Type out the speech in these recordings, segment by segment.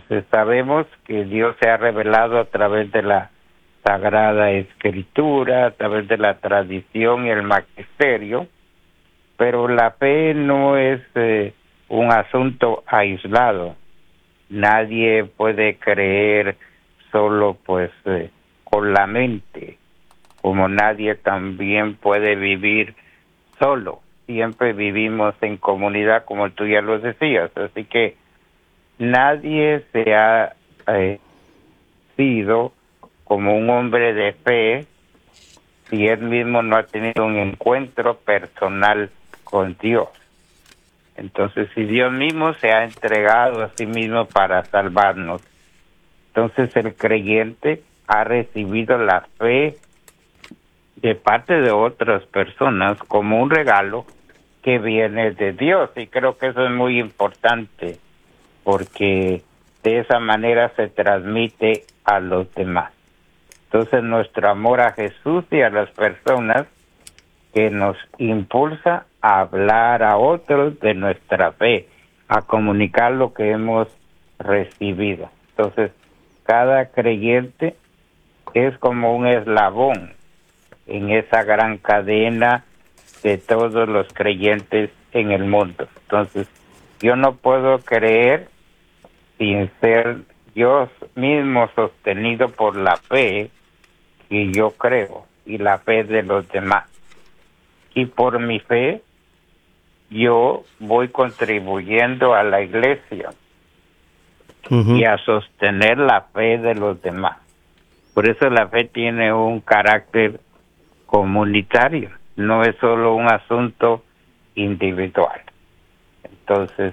Entonces sabemos que Dios se ha revelado a través de la Sagrada Escritura, a través de la tradición y el magisterio, pero la fe no es un asunto aislado. Nadie puede creer solo con la mente, como nadie también puede vivir solo. Siempre vivimos en comunidad, como tú ya lo decías, así que nadie se ha sido como un hombre de fe si él mismo no ha tenido un encuentro personal con Dios. Entonces, si Dios mismo se ha entregado a sí mismo para salvarnos, entonces el creyente ha recibido la fe de parte de otras personas como un regalo que viene de Dios. Y creo que eso es muy importante, porque de esa manera se transmite a los demás. Entonces, nuestro amor a Jesús y a las personas que nos impulsa a hablar a otros de nuestra fe, a comunicar lo que hemos recibido. Entonces, cada creyente es como un eslabón en esa gran cadena de todos los creyentes en el mundo. Entonces, yo no puedo creer sin ser yo mismo sostenido por la fe que yo creo y la fe de los demás. Y por mi fe, yo voy contribuyendo a la iglesia y a sostener la fe de los demás. Por eso la fe tiene un carácter comunitario, no es solo un asunto individual. Entonces,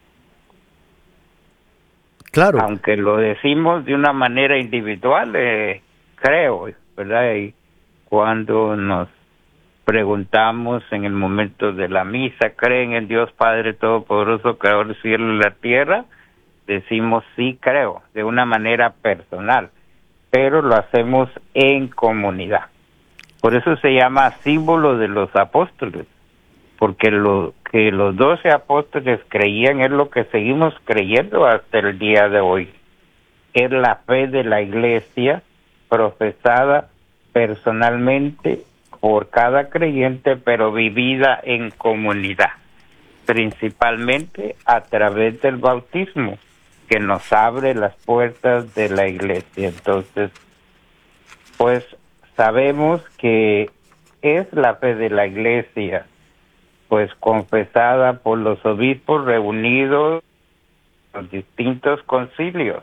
claro, aunque lo decimos de una manera individual, creo, ¿verdad? Y cuando nos preguntamos en el momento de la misa, ¿creen en Dios Padre Todopoderoso, Creador del cielo y la tierra? Decimos sí creo, de una manera personal, pero lo hacemos en comunidad. Por eso se llama símbolo de los apóstoles, porque lo que los 12 apóstoles creían es lo que seguimos creyendo hasta el día de hoy. Es la fe de la iglesia profesada personalmente por cada creyente, pero vivida en comunidad, principalmente a través del bautismo, que nos abre las puertas de la iglesia. Entonces, pues sabemos que es la fe de la iglesia, pues confesada por los obispos reunidos en los distintos concilios,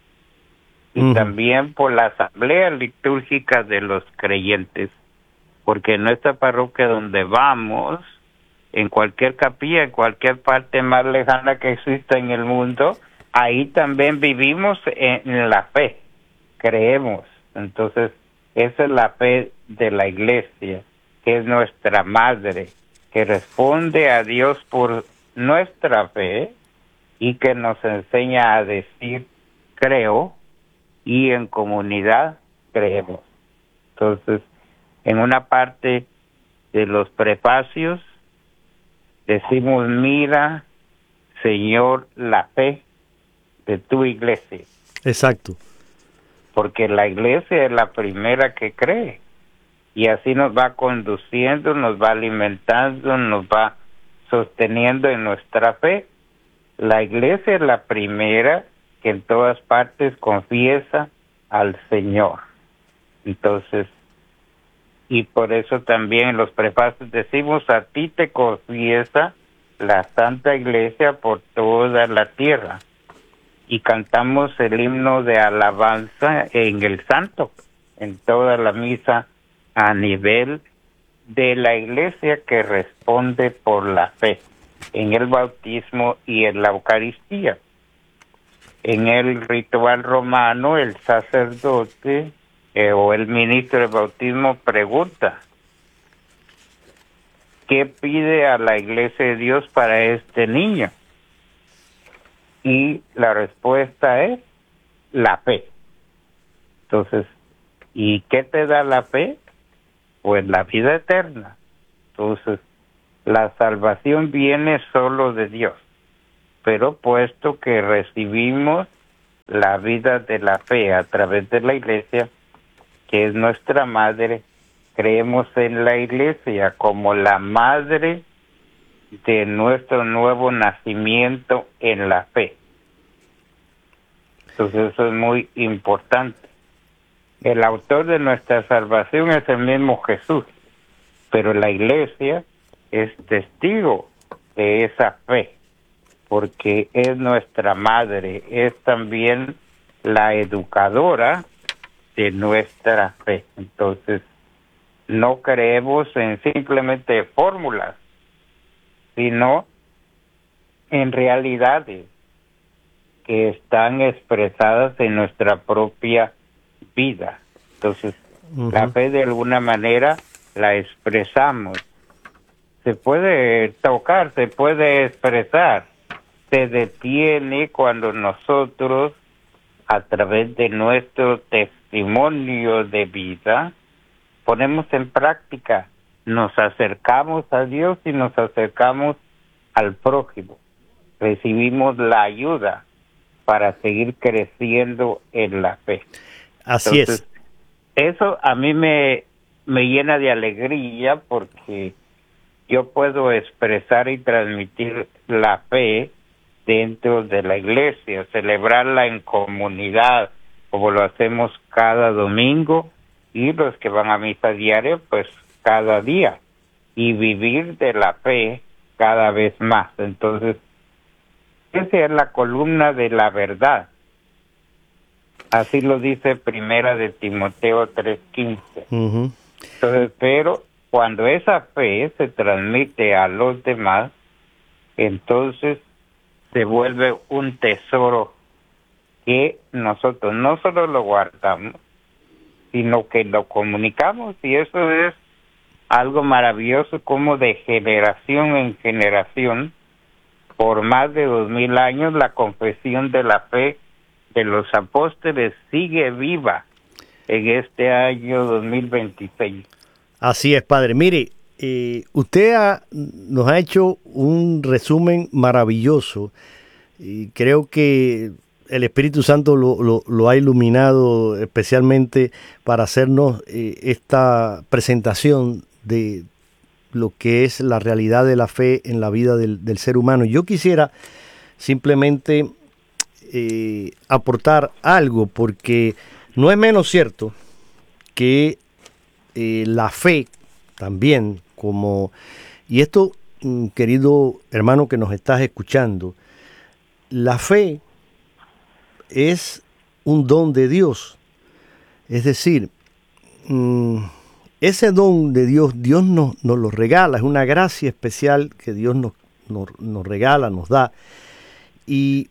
y también por la asamblea litúrgica de los creyentes, porque en nuestra parroquia donde vamos, en cualquier capilla, en cualquier parte más lejana que exista en el mundo, ahí también vivimos en la fe, creemos. Entonces, esa es la fe de la iglesia, que es nuestra madre, que responde a Dios por nuestra fe y que nos enseña a decir creo, y en comunidad creemos. Entonces, en una parte de los prefacios decimos: mira, Señor, la fe de tu iglesia. Exacto. Porque la iglesia es la primera que cree, y así nos va conduciendo, nos va alimentando, nos va sosteniendo en nuestra fe. La iglesia es la primera que en todas partes confiesa al Señor. Entonces, y por eso también en los prefacios decimos: a ti te confiesa la Santa Iglesia por toda la tierra. Y cantamos el himno de alabanza en el santo, en toda la misa, a nivel de la iglesia que responde por la fe, en el bautismo y en la Eucaristía. En el ritual romano, el sacerdote o el ministro del bautismo pregunta: ¿qué pide a la iglesia de Dios para este niño? Y la respuesta es la fe. Entonces, ¿y qué te da la fe? Pues la vida eterna. Entonces, la salvación viene solo de Dios, pero puesto que recibimos la vida de la fe a través de la iglesia, que es nuestra madre. Creemos en la iglesia como la madre de nuestro nuevo nacimiento en la fe. Entonces eso es muy importante. El autor de nuestra salvación es el mismo Jesús, pero la iglesia es testigo de esa fe, porque es nuestra madre, es también la educadora de nuestra fe. Entonces, no creemos en simplemente fórmulas, sino en realidades que están expresadas en nuestra propia vida. Entonces, la fe de alguna manera la expresamos. Se puede tocar, se puede expresar, se detiene cuando nosotros, a través de nuestro testimonio de vida, ponemos en práctica, nos acercamos a Dios y nos acercamos al prójimo. Recibimos la ayuda para seguir creciendo en la fe. Así Entonces, eso a mí me llena de alegría, porque yo puedo expresar y transmitir la fe dentro de la iglesia, celebrarla en comunidad, como lo hacemos cada domingo, y los que van a misa diaria, pues cada día, y vivir de la fe cada vez más. Entonces, esa es la columna de la verdad. Así lo dice Primera de Timoteo 3:15. Entonces, pero cuando esa fe se transmite a los demás, entonces se vuelve un tesoro que nosotros no solo lo guardamos, sino que lo comunicamos, y eso es algo maravilloso, como de generación en generación, por más de 2000 años, la confesión de la fe de los apóstoles sigue viva en este año 2026. Así es, padre. Mire, usted nos ha hecho un resumen maravilloso, y creo que el Espíritu Santo lo ha iluminado especialmente para hacernos esta presentación de lo que es la realidad de la fe en la vida del ser humano. Yo quisiera simplemente aportar algo, porque no es menos cierto que la fe también, y esto, querido hermano que nos estás escuchando, la fe es un don de Dios. Es decir, ese don de Dios, Dios nos lo regala, es una gracia especial que Dios nos regala, nos da, y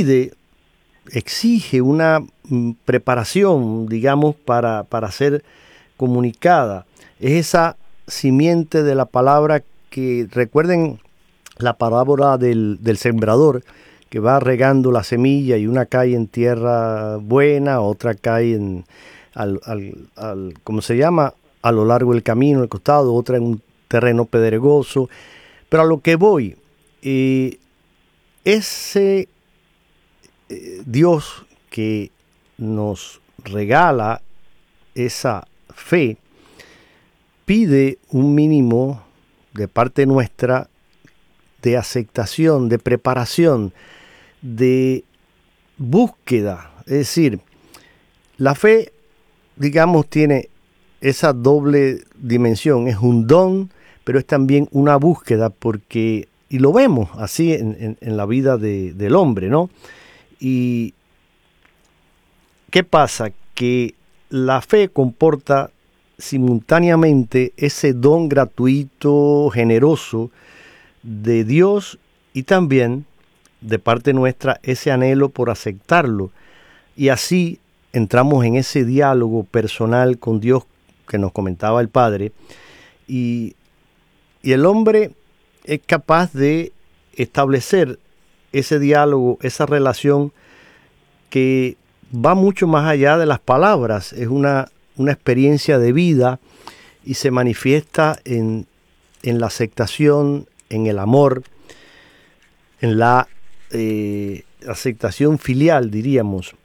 exige una preparación, digamos, para ser comunicada. Es esa simiente de la palabra que, recuerden la parábola del sembrador, que va regando la semilla, y una cae en tierra buena, otra cae ¿cómo se llama? A lo largo del camino, al costado, otra en un terreno pedregoso. Pero a lo que voy, ese Dios que nos regala esa fe pide un mínimo de parte nuestra de aceptación, de preparación, de búsqueda. Es decir, la fe, digamos, tiene esa doble dimensión. Es un don, pero es también una búsqueda, porque, y lo vemos así en la vida del hombre, ¿no? Y ¿qué pasa? Que la fe comporta simultáneamente ese don gratuito, generoso de Dios, y también de parte nuestra ese anhelo por aceptarlo. Y así entramos en ese diálogo personal con Dios que nos comentaba el Padre, y el hombre es capaz de establecer ese diálogo, esa relación que va mucho más allá de las palabras. Es una experiencia de vida, y se manifiesta en la aceptación, en el amor, en la aceptación filial, diríamos,